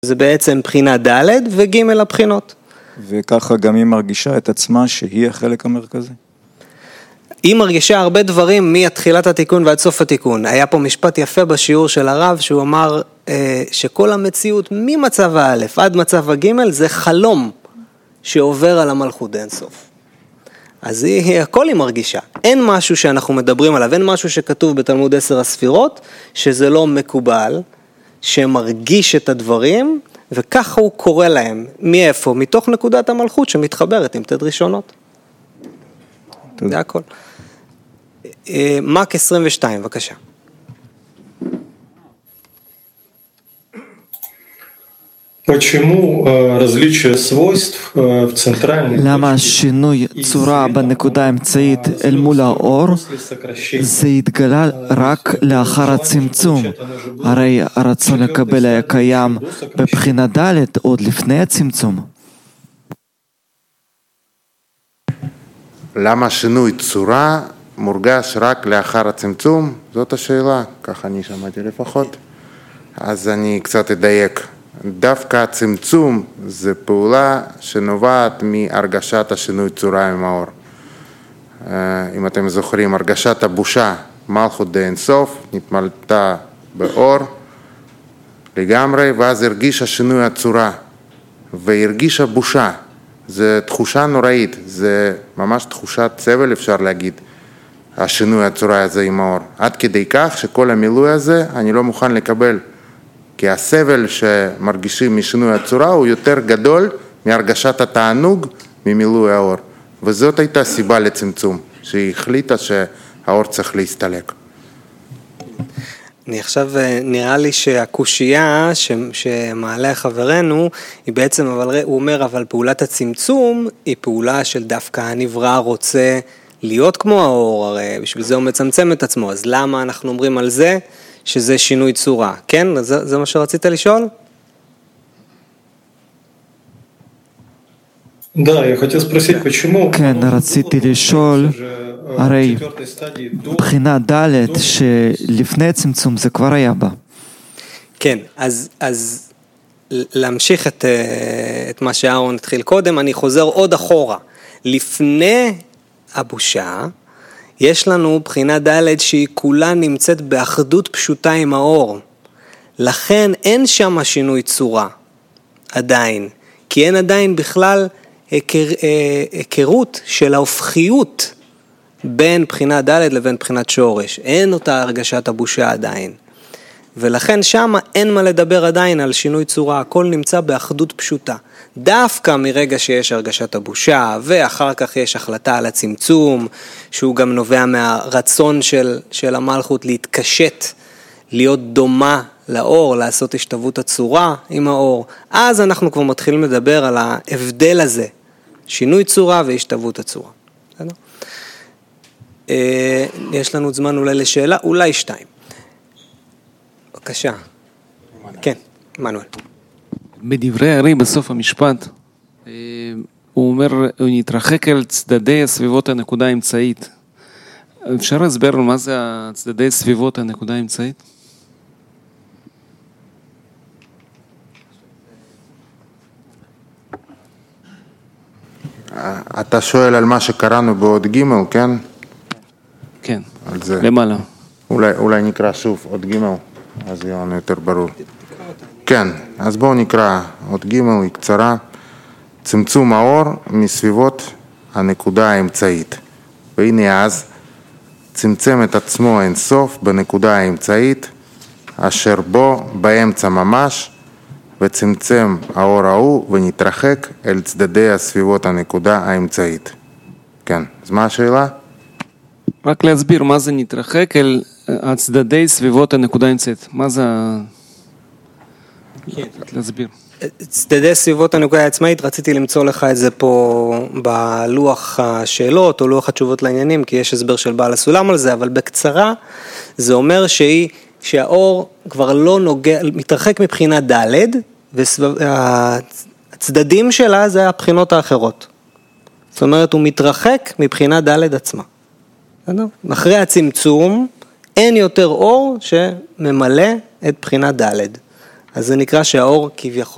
זה בעצם בחינה ד' וג' הבחינות. וככה גם היא מרגישה את עצמה שהיא החלק המרכזי. היא מרגישה הרבה דברים מתחילת התיקון ועד סוף התיקון. היה פה משפט יפה בשיעור של הרב, שהוא אמר שכל המציאות ממצב האלף עד מצב הג' זה חלום שעובר על המלכות אין סוף. אז הכל היא מרגישה. אין משהו שאנחנו מדברים עליו, אין משהו שכתוב בתלמוד 10 הספירות, שזה לא מקובל, שמרגיש את הדברים, וככה הוא קורא להם. מאיפה? מתוך נקודת המלכות שמתחברת עם תד ראשונות. זה הכל. מק 22, בבקשה. למה שינוי צורה בנקודה האמצעית אל מול האור זה התגלה רק לאחר הצמצום? הרי הרצון לקבל היה קיים בבחינה ד' עוד לפני הצמצום. למה שינוי צורה מורגש רק לאחר הצמצום? זאת השאלה, ככה אני שמעתי לפחות. אז אני קצת אדייק. דווקא הצמצום זה פעולה שנובעת מהרגשת השינוי צורה עם האור. אם אתם זוכרים, הרגשת הבושה, מלכות דה אינסוף, נתמלתה באור לגמרי, ואז הרגישה שינוי הצורה, והרגישה בושה. זה תחושה נוראית, זה ממש תחושת סבל, אפשר להגיד, השינוי הצורה הזה עם האור. עד כדי כך שכל המילוי הזה אני לא מוכן לקבל. כי הסבל שמרגישים משינוי הצורה הוא יותר גדול מהרגשת התענוג ממילוי האור. וזאת הייתה סיבה לצמצום, שהיא החליטה שהאור צריך להסתלק. אני עכשיו, נראה לי שהקושייה שמעלה חברנו, היא בעצם, הוא אומר, אבל פעולת הצמצום היא פעולה של דווקא הנברא רוצה להיות כמו האור, הרי בשביל זה הוא מצמצם את עצמו, אז למה אנחנו אומרים על זה? שזה שינוי צורה, כן? זה מה שרצית לשאול? כן, רציתי לשאול, הרי בחינה ד' שלפני הצמצום זה כבר היה בה. כן, אז להמשיך את מה שאהרון התחיל קודם, אני חוזר עוד אחורה. לפני הבושה, יש לנו בחינה ד' שהיא כולה נמצאת באחדות פשוטה עם האור. לכן אין שם שינוי צורה, עדיין. כי אין עדיין בכלל היכרות של ההופכיות בין בחינה ד' לבין בחינת שורש. אין אותה הרגשת הבושה עדיין. ולכן שם אין מה לדבר עדיין על שינוי צורה, הכל נמצא באחדות פשוטה. דווקא מרגע שיש הרגשת הבושה, ואחר כך יש החלטה על הצמצום, שהוא גם נובע מהרצון של המלכות להתקשט, להיות דומה לאור, לעשות השתוות הצורה עם האור, אז אנחנו כבר מתחילים לדבר על ההבדל הזה, שינוי צורה והשתוות הצורה. יש לנו זמן אולי לשאלה, אולי 2. בבקשה. כן, מנואל. בדברי הרי בסוף המשפט, הוא אומר, הוא נתרחק אל צדדי סביבות הנקודה האמצעית. אפשר להסבר מה זה הצדדי סביבות הנקודה האמצעית? אתה שואל על מה שקראנו בעוד ג', כן? כן, למעלה. אולי נקרא שוב עוד ג', אז יהיה לנו יותר ברור. כן, אז בואו נקרא עוד ג', היא קצרה. צמצום האור מסביבות הנקודה האמצעית. והנה אז צמצם את עצמו אינסוף בנקודה האמצעית, אשר בו באמצע ממש, וצמצם האור ההוא ונתרחק אל צדדי הסביבות הנקודה האמצעית. כן, אז מה השאלה? רק להסביר מה זה נתרחק אל הצדדי סביבות הנקודה האמצעית. מה זה... להסביר. צדדי סביבות הנקודה העצמאית, רציתי למצוא לך את זה פה בלוח השאלות או לוח התשובות לעניינים, כי יש הסבר של בעל הסולם על זה, אבל בקצרה זה אומר שהאור כבר לא נוגע, מתרחק מבחינה ד' והצדדים שלה זה הבחינות האחרות. זאת אומרת, הוא מתרחק מבחינה ד' עצמה. אחרי הצמצום אין יותר אור שממלא את בחינה ד'. אז זה נקרא שהאור כביכול